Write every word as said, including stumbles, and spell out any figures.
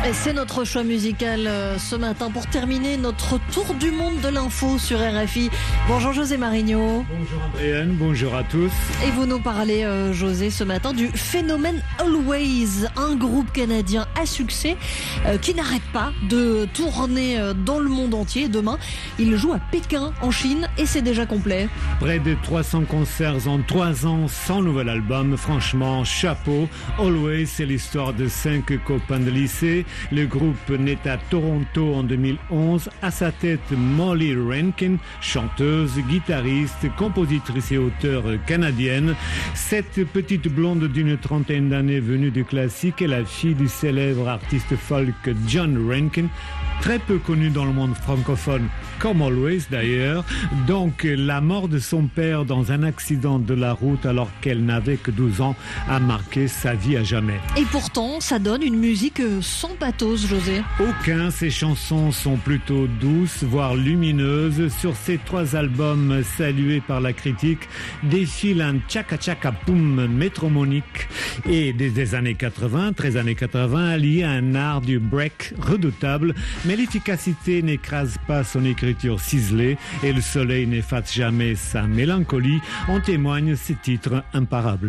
Et c'est notre choix musical euh, ce matin pour terminer notre tour du monde de l'info sur R F I. Bonjour José Marigno. Bonjour Andréane, bonjour à tous. Et vous nous parlez, euh, José, ce matin du phénomène Always, un groupe canadien à succès euh, qui n'arrête pas de tourner euh, dans le monde entier. Demain, il joue à Pékin, en Chine, et c'est déjà complet. Près de trois cents concerts en trois ans, sans nouvel album. Franchement, chapeau. Always, c'est l'histoire de cinq copains de lycée. Le groupe naît à Toronto en deux mille onze. À sa tête, Molly Rankin, chanteuse, guitariste, compositrice et auteure canadienne. Cette petite blonde d'une trentaine d'années venue du classique est la fille du célèbre artiste folk John Rankin, très peu connu dans le monde francophone, comme Always d'ailleurs. Donc la mort de son père dans un accident de la route alors qu'elle n'avait que douze ans a marqué sa vie à jamais. Et pourtant, ça donne une musique sans pathos, José. Aucun, ses chansons sont plutôt douces, voire lumineuses. Sur ces trois albums salués par la critique, défile un tchaka-tchaka poum métromonique et des, des années quatre-vingts, treize années quatre-vingts, lié à un art du break redoutable, mais l'efficacité n'écrase pas son écriture ciselée et le soleil n'efface jamais sa mélancolie. En témoignent ces titres imparables.